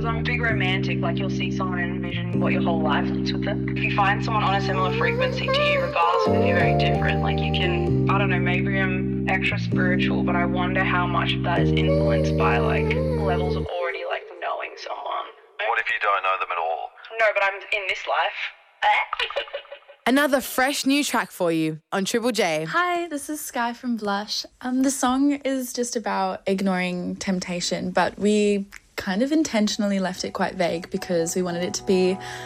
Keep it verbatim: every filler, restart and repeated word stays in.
I'm a big romantic. Like, you'll see someone and envision what your whole life is with them. If you find someone on a similar frequency to you, regardless of if you're very different, like, you can, I don't know, maybe I'm extra spiritual, but I wonder how much of that is influenced by, like, levels of already, like, knowing someone. What if you don't know them at all? No, but I'm in this life. Another fresh new track for you on Triple J. Hi, this is Sky from Blush. Um, the song is just about ignoring temptation, but we kind of intentionally left it quite vague because we wanted it to be